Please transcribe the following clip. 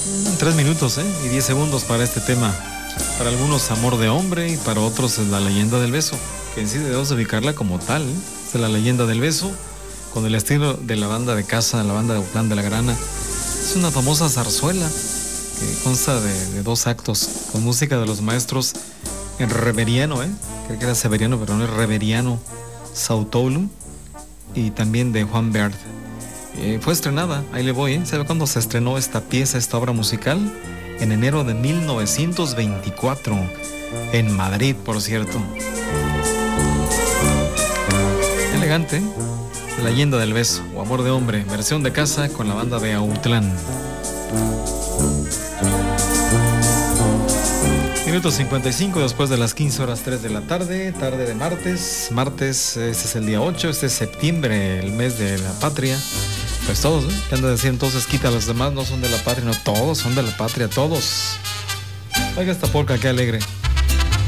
3 minutos, y 10 segundos para este tema. Para algunos Amor de Hombre y para otros es La Leyenda del Beso, que en sí debemos ubicarla como tal, es La Leyenda del Beso, con el estilo de la banda de casa, la banda de Autlán de la Grana. Es una famosa zarzuela que consta de 2 actos, con música de los maestros en Reveriano, creo que era Severiano, pero no es Reveriano Sautoulum, y también de Juan Bert. Fue estrenada, ahí le voy, ¿sabe cuándo se estrenó esta pieza, esta obra musical? En enero de 1924, en Madrid, por cierto. Elegante, La Leyenda del Beso o Amor de Hombre, versión de casa con la banda de Autlán. Minuto 55 después de las 15:03 de la tarde, tarde de martes. Martes, este es el día 8, este es septiembre, el mes de la patria. Pues todos, ¿qué anda diciendo? Entonces quita a los demás, no son de la patria, no, todos son de la patria, todos. Oiga esta polca, qué alegre.